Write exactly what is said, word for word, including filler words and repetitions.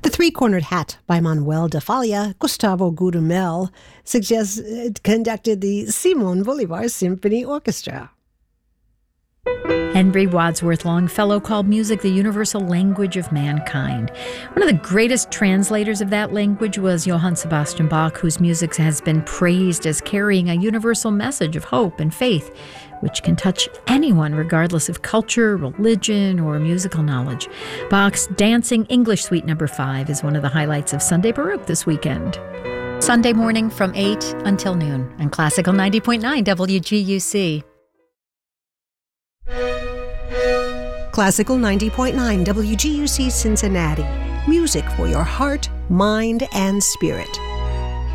The Three-Cornered Hat by Manuel de Falla, Gustavo Dudamel, suggests, uh, conducted the Simon Bolivar Symphony Orchestra. Henry Wadsworth Longfellow called music the universal language of mankind. One of the greatest translators of that language was Johann Sebastian Bach, whose music has been praised as carrying a universal message of hope and faith, which can touch anyone regardless of culture, religion, or musical knowledge. Bach's Dancing English Suite Number five is one of the highlights of Sunday Baroque this weekend. Sunday morning from eight until noon on Classical ninety point nine W G U C. Classical ninety point nine W G U C Cincinnati. Music for your heart, mind, and spirit.